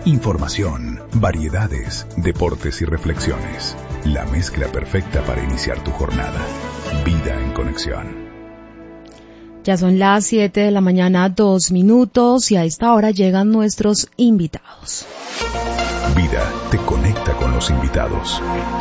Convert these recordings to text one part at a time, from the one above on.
Información, variedades, deportes y reflexiones. La mezcla perfecta para iniciar tu jornada. Vida en Conexión. Ya son las 7 de la mañana, 2 minutos, y a esta hora llegan nuestros invitados. Vida te conecta con los invitados.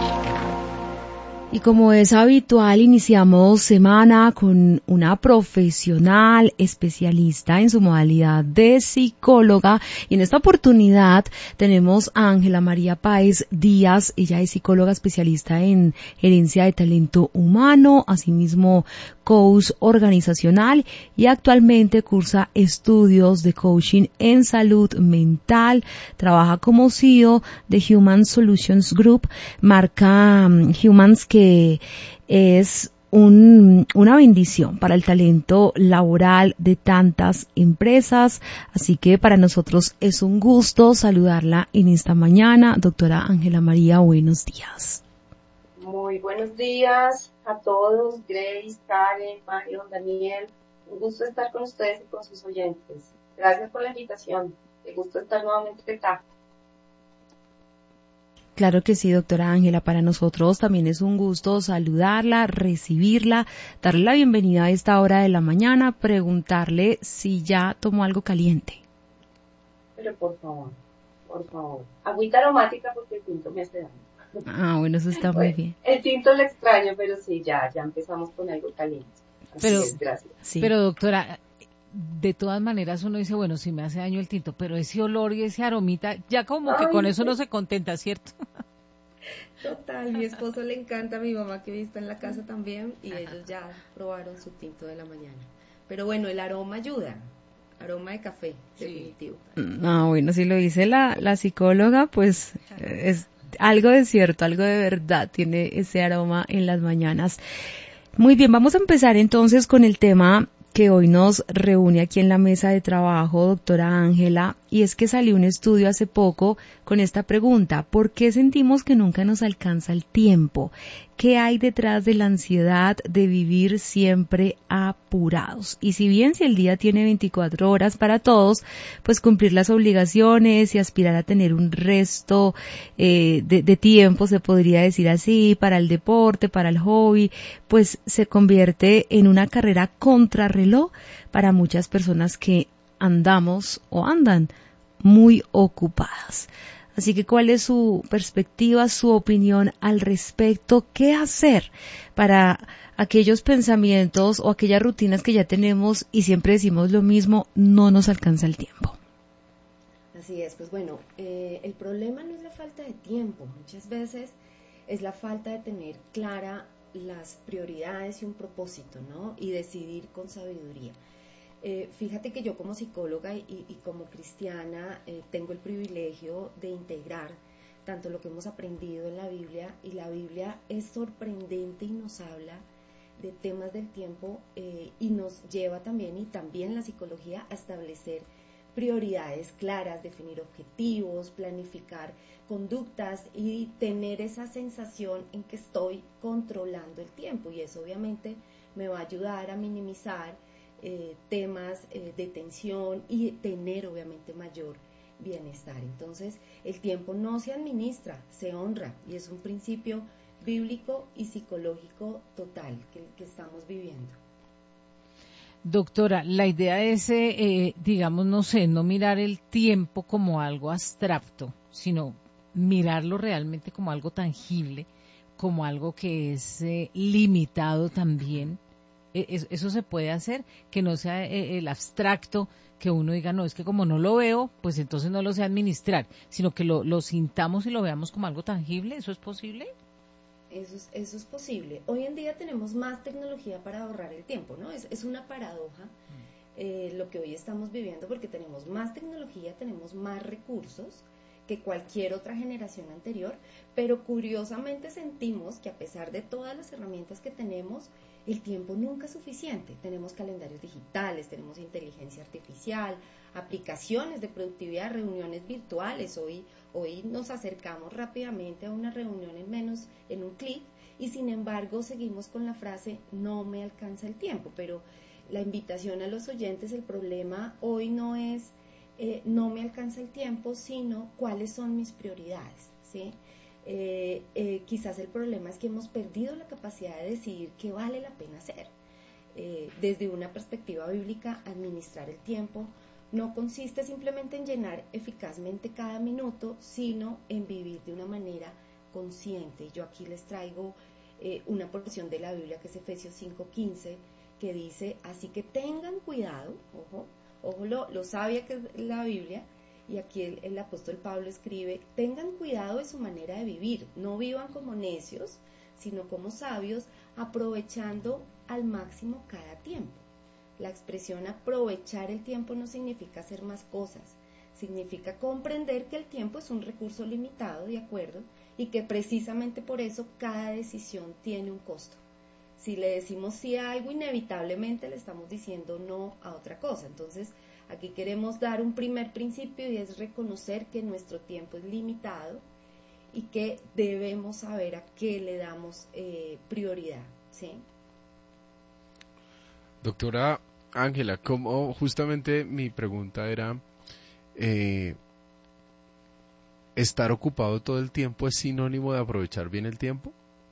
Y como es habitual, iniciamos semana con una profesional especialista en su modalidad de psicóloga, y en esta oportunidad tenemos a Ángela María Páez Díaz. Ella es psicóloga especialista en gerencia de talento humano, asimismo coach organizacional, y actualmente cursa estudios de coaching en salud mental. Trabaja como CEO de Human Solutions Group, marca Humans, que es una bendición para el talento laboral de tantas empresas. Así que para nosotros es un gusto saludarla en esta mañana. Doctora Ángela María, buenos días. Muy buenos días a todos, Grace, Karen, Mario, Daniel. Un gusto estar con ustedes y con sus oyentes. Gracias por la invitación. Qué gusto estar nuevamente acá. Claro que sí, doctora Ángela, para nosotros también es un gusto saludarla, recibirla, darle la bienvenida a esta hora de la mañana, preguntarle si ya tomó algo caliente. Pero por favor, agüita aromática porque el tinto me hace daño. Ah, bueno, eso está muy bien. El tinto lo extraño, pero sí, ya empezamos con algo caliente. Así es, gracias. Sí. Pero doctora, de todas maneras uno dice, bueno, sí me hace daño el tinto, pero ese olor y ese aromita, ya como que con eso no se contenta, ¿cierto? Total, mi esposo le encanta, mi mamá que está en la casa también, y ellos ya probaron su tinto de la mañana. Pero bueno, el aroma ayuda, aroma de café, definitivo. Ah, bueno, si lo dice la psicóloga, pues es algo de cierto, algo de verdad, tiene ese aroma en las mañanas. Muy bien, vamos a empezar entonces con el tema que hoy nos reúne aquí en la mesa de trabajo, doctora Ángela, y es que salió un estudio hace poco con esta pregunta: ¿por qué sentimos que nunca nos alcanza el tiempo? ¿Qué hay detrás de la ansiedad de vivir siempre apurados? Y si bien si el día tiene 24 horas para todos, pues cumplir las obligaciones y aspirar a tener un resto de tiempo, se podría decir así, para el deporte, para el hobby, pues se convierte en una carrera contrarreloj para muchas personas que andamos o andan muy ocupadas. Así que, ¿cuál es su perspectiva, su opinión al respecto? ¿Qué hacer para aquellos pensamientos o aquellas rutinas que ya tenemos y siempre decimos lo mismo, no nos alcanza el tiempo? Así es, pues bueno, el problema no es la falta de tiempo, muchas veces es la falta de tener clara las prioridades y un propósito, ¿no? Y decidir con sabiduría. Fíjate que yo como psicóloga y como cristiana tengo el privilegio de integrar tanto lo que hemos aprendido en la Biblia, y la Biblia es sorprendente y nos habla de temas del tiempo y nos lleva también, y también la psicología, a establecer prioridades claras, definir objetivos, planificar conductas y tener esa sensación en que estoy controlando el tiempo, y eso obviamente me va a ayudar a minimizar temas de tensión y tener obviamente mayor bienestar. Entonces, el tiempo no se administra, se honra, y es un principio bíblico y psicológico total que estamos viviendo. Doctora, la idea es, digamos, no mirar el tiempo como algo abstracto, sino mirarlo realmente como algo tangible, como algo que es limitado también. Eso se puede hacer, que no sea el abstracto, que uno diga, no, es que como no lo veo, pues entonces no lo sé administrar, sino que lo sintamos y lo veamos como algo tangible. ¿Eso es posible? Eso es posible. Hoy en día tenemos más tecnología para ahorrar el tiempo, ¿no? Es una paradoja lo que hoy estamos viviendo, porque tenemos más tecnología, tenemos más recursos que cualquier otra generación anterior, pero curiosamente sentimos que a pesar de todas las herramientas que tenemos, el tiempo nunca es suficiente. Tenemos calendarios digitales, tenemos inteligencia artificial, aplicaciones de productividad, reuniones virtuales. Hoy nos acercamos rápidamente a una reunión en un clic, y sin embargo seguimos con la frase no me alcanza el tiempo. Pero la invitación a los oyentes, el problema hoy no es no me alcanza el tiempo, sino cuáles son mis prioridades, ¿sí? Quizás el problema es que hemos perdido la capacidad de decidir qué vale la pena hacer. Desde una perspectiva bíblica, administrar el tiempo no consiste simplemente en llenar eficazmente cada minuto, sino en vivir de una manera consciente. Yo aquí les traigo una porción de la Biblia que es Efesios 5:15, que dice: así que tengan cuidado, ojo lo sabia que es la Biblia, y aquí el apóstol Pablo escribe: tengan cuidado de su manera de vivir, no vivan como necios, sino como sabios, aprovechando al máximo cada tiempo. La expresión aprovechar el tiempo no significa hacer más cosas, significa comprender que el tiempo es un recurso limitado, ¿de acuerdo? Y que precisamente por eso cada decisión tiene un costo. Si le decimos sí a algo, inevitablemente le estamos diciendo no a otra cosa. Entonces, aquí queremos dar un primer principio, y es reconocer que nuestro tiempo es limitado y que debemos saber a qué le damos prioridad, ¿sí? Doctora Ángela, como justamente mi pregunta era, ¿estar ocupado todo el tiempo es sinónimo de aprovechar bien el tiempo?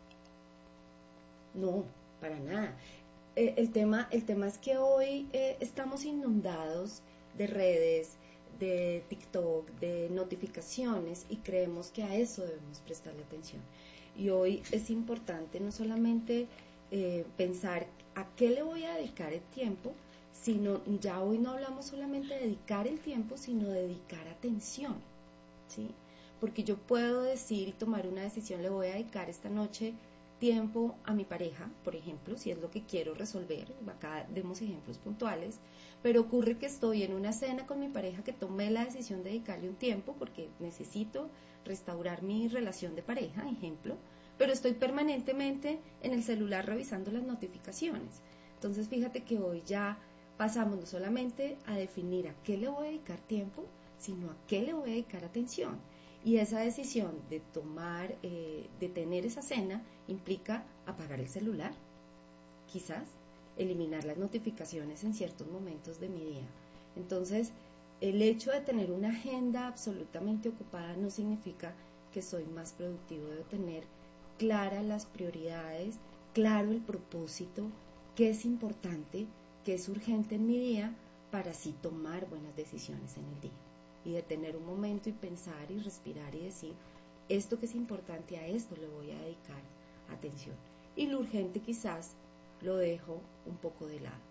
No, para nada. El tema es que hoy estamos inundados de redes, de TikTok, de notificaciones, y creemos que a eso debemos prestarle atención. Y hoy es importante no solamente pensar a qué le voy a dedicar el tiempo, sino ya hoy no hablamos solamente de dedicar el tiempo, sino de dedicar atención, ¿sí? Porque yo puedo decir y tomar una decisión: le voy a dedicar esta noche tiempo a mi pareja, por ejemplo, si es lo que quiero resolver. Acá demos ejemplos puntuales, pero ocurre que estoy en una cena con mi pareja, que tomé la decisión de dedicarle un tiempo porque necesito restaurar mi relación de pareja, ejemplo, pero estoy permanentemente en el celular revisando las notificaciones. Entonces fíjate que hoy ya pasamos no solamente a definir a qué le voy a dedicar tiempo, sino a qué le voy a dedicar atención. Y esa decisión de tomar, de tener esa cena, implica apagar el celular, quizás eliminar las notificaciones en ciertos momentos de mi día. Entonces, el hecho de tener una agenda absolutamente ocupada no significa que soy más productivo. Debo tener claras las prioridades, claro el propósito, qué es importante, qué es urgente en mi día, para así tomar buenas decisiones en el día. Y de tener un momento y pensar y respirar y decir: esto que es importante, a esto le voy a dedicar atención. Y lo urgente quizás lo dejo un poco de lado.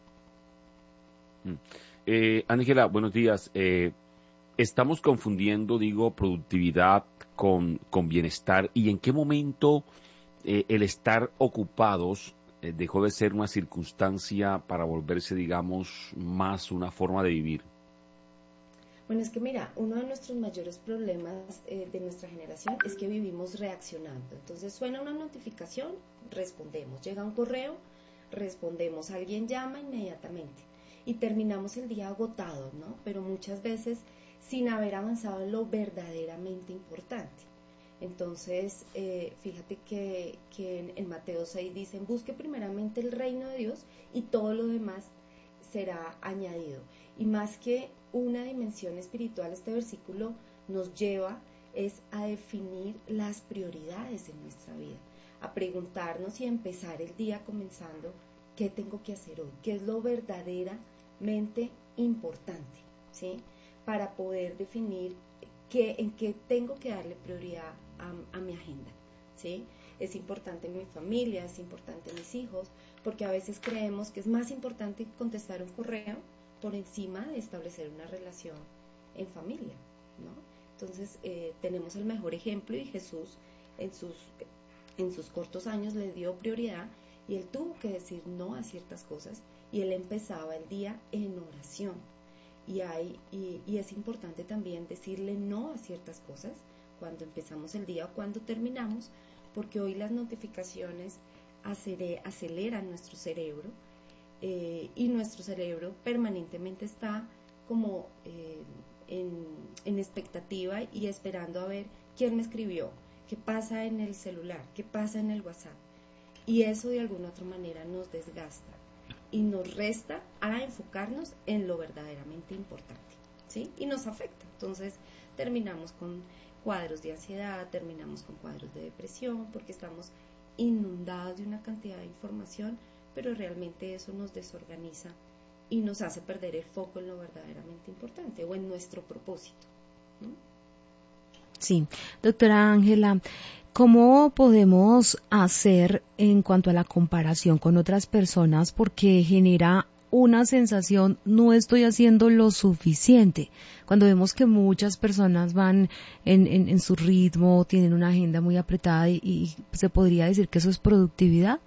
Ángela, buenos días. Estamos confundiendo, productividad con bienestar. ¿Y en qué momento el estar ocupados dejó de ser una circunstancia para volverse, más una forma de vivir? Bueno, es que mira, uno de nuestros mayores problemas de nuestra generación es que vivimos reaccionando. Entonces suena una notificación, respondemos. Llega un correo, respondemos. Alguien llama, inmediatamente. Y terminamos el día agotados, ¿no? Pero muchas veces sin haber avanzado en lo verdaderamente importante. Entonces, fíjate que en Mateo 6 dicen: busque primeramente el reino de Dios y todo lo demás será añadido. Y más que una dimensión espiritual, este versículo nos lleva a definir las prioridades en nuestra vida, a preguntarnos y a empezar el día comenzando: ¿qué tengo que hacer hoy? ¿Qué es lo verdaderamente importante? ¿Sí? Para poder definir en qué tengo que darle prioridad a mi agenda, ¿sí? Es importante en mi familia, es importante en mis hijos, porque a veces creemos que es más importante contestar un correo por encima de establecer una relación en familia, ¿no? Entonces tenemos el mejor ejemplo, y Jesús en sus cortos años le dio prioridad, y él tuvo que decir no a ciertas cosas, y él empezaba el día en oración. Y es importante también decirle no a ciertas cosas cuando empezamos el día o cuando terminamos, porque hoy las notificaciones aceleran nuestro cerebro, y nuestro cerebro permanentemente está como en expectativa y esperando a ver quién me escribió, qué pasa en el celular, qué pasa en el WhatsApp. Y eso de alguna otra manera nos desgasta y nos resta a enfocarnos en lo verdaderamente importante. ¿sí? Y nos afecta. Entonces terminamos con cuadros de ansiedad, terminamos con cuadros de depresión, porque estamos inundados de una cantidad de información, pero realmente eso nos desorganiza y nos hace perder el foco en lo verdaderamente importante o en nuestro propósito, ¿no? Sí, doctora Ángela, ¿cómo podemos hacer en cuanto a la comparación con otras personas? Porque genera una sensación, no estoy haciendo lo suficiente. Cuando vemos que muchas personas van en su ritmo, tienen una agenda muy apretada y se podría decir que eso es productividad.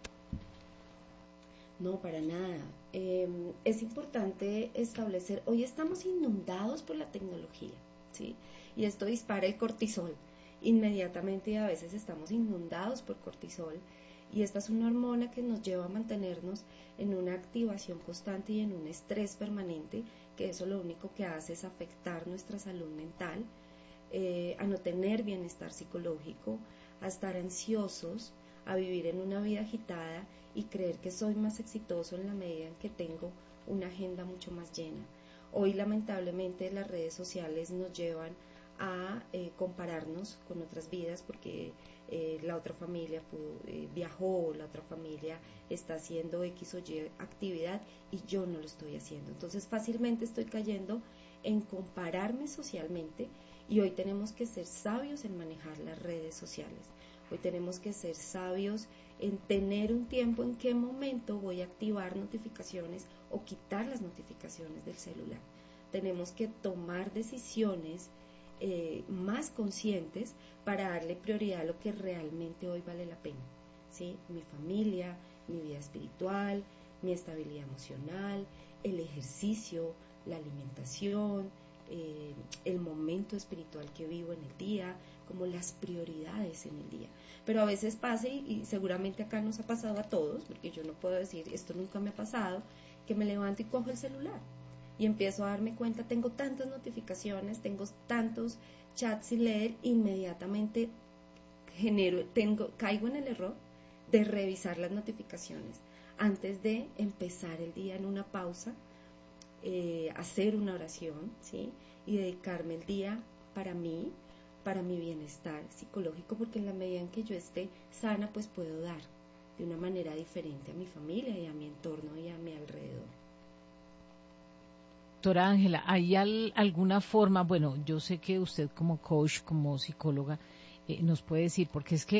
No, para nada. Es importante establecer, hoy estamos inundados por la tecnología, ¿sí? Y esto dispara el cortisol inmediatamente, y a veces estamos inundados por cortisol, y esta es una hormona que nos lleva a mantenernos en una activación constante y en un estrés permanente, que eso lo único que hace es afectar nuestra salud mental, a no tener bienestar psicológico, a estar ansiosos, a vivir en una vida agitada y creer que soy más exitoso en la medida en que tengo una agenda mucho más llena. Hoy lamentablemente las redes sociales nos llevan a compararnos con otras vidas, porque la otra familia viajó, la otra familia está haciendo X o Y actividad y yo no lo estoy haciendo. Entonces fácilmente estoy cayendo en compararme socialmente, y hoy tenemos que ser sabios en manejar las redes sociales. Hoy tenemos que ser sabios en tener un tiempo en qué momento voy a activar notificaciones o quitar las notificaciones del celular. Tenemos que tomar decisiones más conscientes para darle prioridad a lo que realmente hoy vale la pena, ¿sí? Mi familia, mi vida espiritual, mi estabilidad emocional, el ejercicio, la alimentación, el momento espiritual que vivo en el día, como las prioridades en el día. Pero a veces pasa, y seguramente acá nos ha pasado a todos, porque yo no puedo decir esto nunca me ha pasado, que me levanto y cojo el celular y empiezo a darme cuenta, tengo tantas notificaciones, tengo tantos chats sin leer, inmediatamente caigo en el error de revisar las notificaciones antes de empezar el día en una pausa, hacer una oración, ¿sí? Y dedicarme el día para mí, para mi bienestar psicológico, porque en la medida en que yo esté sana, pues puedo dar de una manera diferente a mi familia y a mi entorno y a mi alrededor. Doctora Ángela, ¿hay alguna forma? Bueno, yo sé que usted como coach, como psicóloga, nos puede decir, porque es que